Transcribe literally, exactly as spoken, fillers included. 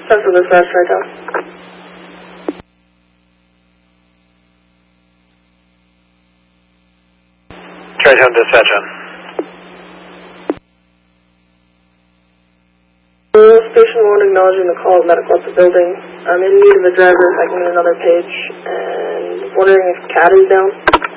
Central Dispatch, Tri-Town. Tri-Town Dispatch on. Station one acknowledging the call of medical at the building. I'm in need of a driver if I can get another page, and wondering if Cat is down.